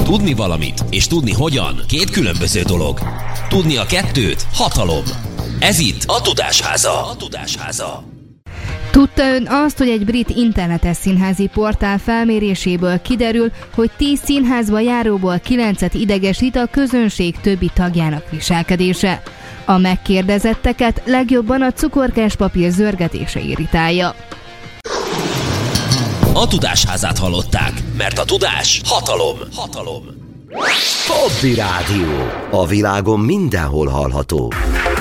Tudni valamit és tudni hogyan két különböző dolog. Tudni a kettőt hatalom. Ez itt a Tudásháza. Tudta ön azt, hogy egy brit internetes színházi portál felméréséből kiderül, hogy 10 színházba járóból 9-et idegesít a közönség többi tagjának viselkedése? A megkérdezetteket legjobban a cukorkás papír zörgetése irritálja. A Tudásházát hallották, mert a tudás hatalom. Hobby Rádió. A világon mindenhol hallható.